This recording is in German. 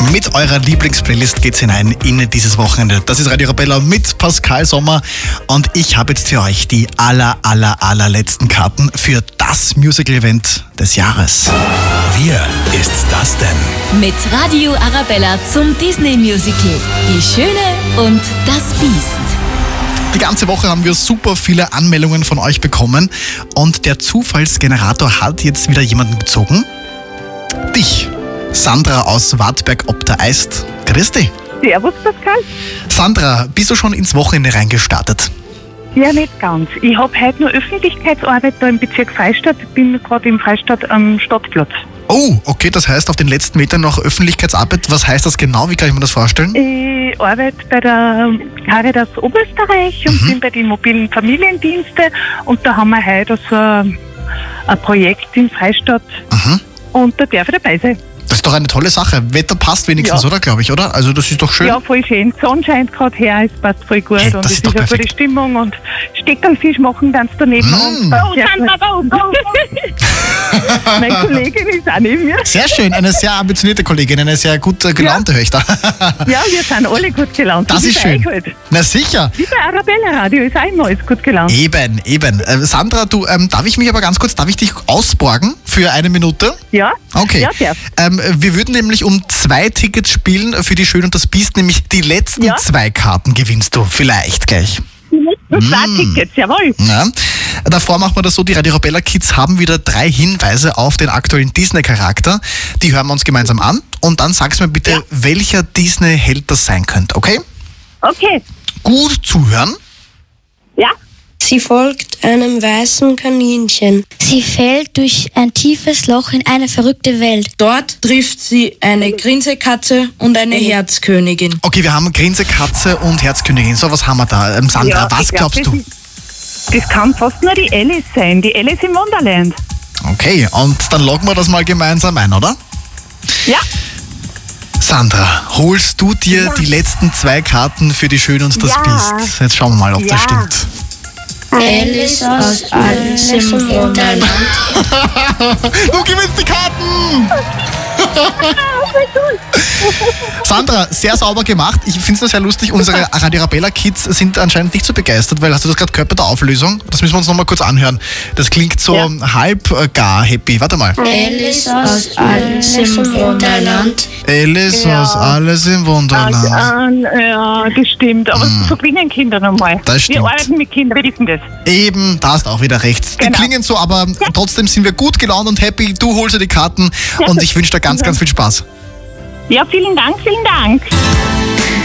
Mit eurer Lieblingsplaylist geht's hinein in dieses Wochenende. Das ist Radio Arabella mit Pascal Sommer und ich habe jetzt für euch die allerletzten Karten für das Musical-Event des Jahres. Wer ist das denn? Mit Radio Arabella zum Disney-Musical Die Schöne und das Biest. Die ganze Woche haben wir super viele Anmeldungen von euch bekommen und der Zufallsgenerator hat jetzt wieder jemanden gezogen. Dich, Sandra aus Wartberg ob der Eist. Grüß dich. Servus, Pascal. Sandra, bist du schon ins Wochenende reingestartet? Ja, nicht ganz. Ich habe heute nur Öffentlichkeitsarbeit da im Bezirk Freistadt. Ich bin gerade im Freistadt am Stadtplatz. Oh, okay, das heißt auf den letzten Metern noch Öffentlichkeitsarbeit. Was heißt das genau? Wie kann ich mir das vorstellen? Ich arbeite bei der Caritas Oberösterreich und bin bei den mobilen Familiendiensten. Und da haben wir heute so ein Projekt in Freistadt. Und da darf ich dabei sein. Das ist doch eine tolle Sache. Wetter passt wenigstens, Ja. oder, glaube ich, oder? Also das ist doch schön. Ja, voll schön. Die Sonne scheint gerade her, es passt voll gut. Hey, und das es ist doch ist eine gute perfekt. Stimmung und Steckerlfisch machen ganz daneben. Und meine Kollegin ist auch neben mir. Sehr schön, eine sehr ambitionierte Kollegin, eine sehr gut gelaunte, höre ich da. Ja, wir sind alle gut gelaunt. Das Wie ist bei schön. euch halt. Na sicher. Wie bei Arabella Radio ist auch immer alles gut gelaunt. Eben. Sandra, du, darf ich dich ausborgen für eine Minute? Ja? Okay. Ja, darf. Wir würden nämlich um 2 Tickets spielen für die Schön und das Biest, nämlich die letzten Ja. 2 Karten gewinnst du vielleicht gleich. Und 2 Tickets, jawohl. Ja. Davor machen wir das so, die Radio Arabella Kids haben wieder 3 Hinweise auf den aktuellen Disney-Charakter. Die hören wir uns gemeinsam an und dann sagst mir bitte, welcher Disney-Held das sein könnte, okay? Okay. Gut zuhören. Ja? Sie folgt einem weißen Kaninchen. Sie fällt durch ein tiefes Loch in eine verrückte Welt. Dort trifft sie eine Grinsekatze und eine Herzkönigin. Okay, wir haben Grinsekatze und Herzkönigin. So, was haben wir da? Sandra, Ja, was ich glaub, glaubst du? Das kann fast nur die Alice sein. Die Alice im Wonderland. Okay, und dann loggen wir das mal gemeinsam ein, oder? Ja. Sandra, holst du dir die letzten 2 Karten für die Schön und das Ja. Biest? Jetzt schauen wir mal, ob das stimmt. Alice aus Alice im Wunderland. Du gewinnst die Karten! Sandra, sehr sauber gemacht. Ich finde es nur sehr lustig. Unsere Radio Arabella Kids sind anscheinend nicht so begeistert, weil hast du das gerade gehört bei der Auflösung? Das müssen wir uns nochmal kurz anhören. Das klingt so halb gar happy. Warte mal. Alice aus Alice im Wunderland. Alice Ja. aus Alles im Wunderland. Ja, das stimmt. Aber so klingen Kinder nochmal. Das stimmt. Wir arbeiten mit Kindern, wir wissen das. Eben, da hast auch wieder recht. Die Genau. klingen so, aber trotzdem sind wir gut gelaunt und happy. Du holst dir die Karten und ich wünsche dir ganz viel Spaß. Ja, vielen Dank, vielen Dank.